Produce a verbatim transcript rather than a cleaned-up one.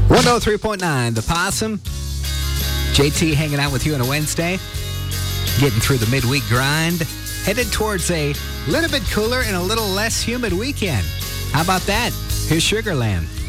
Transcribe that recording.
one oh three point nine, The Possum. J T hanging out with you on a Wednesday. Getting through the midweek grind. Headed towards a little bit cooler and a little less humid weekend. How about that? Here's Sugarland.